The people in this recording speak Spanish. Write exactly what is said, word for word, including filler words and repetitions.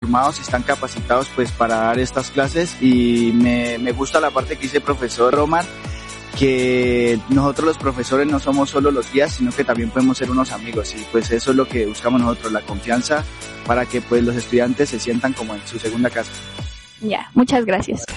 formados, están capacitados pues para dar estas clases y me, me gusta la parte que dice el profesor Román, que nosotros los profesores no somos solo los guías, sino que también podemos ser unos amigos y pues eso es lo que buscamos nosotros, la confianza para que pues los estudiantes se sientan como en su segunda casa. Ya, muchas gracias.